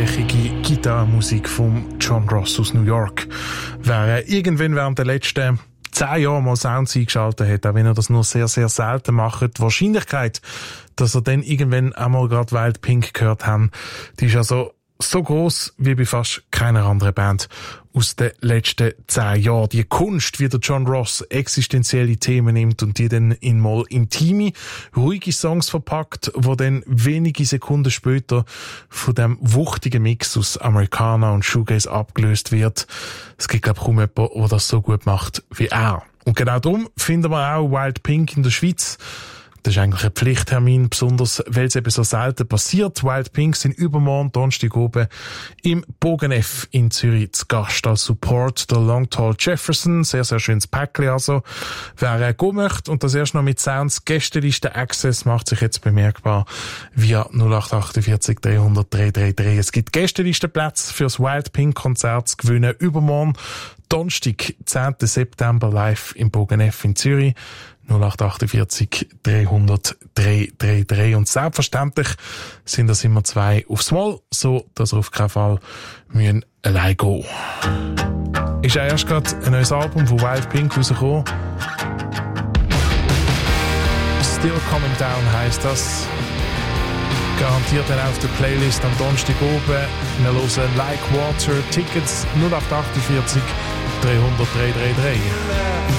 grossflächige Gitarrenmusik von John Ross aus New York. Wer irgendwann während der letzten 10 Jahre mal Sounds eingeschaltet hat, auch wenn er das nur sehr, sehr selten macht, die Wahrscheinlichkeit, dass er dann irgendwann einmal gerade Wild Pink gehört haben, die ist also so gross wie bei fast keiner anderen Band aus den letzten 10 Jahren. Die Kunst, wie der John Ross existenzielle Themen nimmt und die dann in mal intime, ruhige Songs verpackt, wo dann wenige Sekunden später von dem wuchtigen Mix aus Americana und Shoegaze abgelöst wird. Es gibt, glaube ich, kaum jemanden, der das so gut macht wie er. Und genau darum finden wir auch Wild Pink in der Schweiz. Das ist eigentlich ein Pflichttermin, besonders weil es eben so selten passiert. Wild Pink sind übermorgen Donnerstag oben im Bogen F in Zürich zu Gast als Support der Long Tall Jefferson. Sehr, sehr schönes Päckchen also. Wer gehen möchte und das erst noch mit Sounds Gästeliste Access macht sich jetzt bemerkbar via 0848 300 333. Es gibt Gästelistenplätze fürs Wild Pink Konzert zu gewinnen übermorgen Donnerstag, 10. September live im Bogen F in Zürich. 0848 300 333. Und selbstverständlich sind das immer 2 aufs Mal, so dass ihr auf keinen Fall allein gehen müsst. Ist ja erst gerade ein neues Album von Wild Pink rausgekommen. Still Coming Down heisst das. Garantiert dann auf der Playlist am Donnerstag oben. Wir hören Like Water, Tickets 0848 300 333.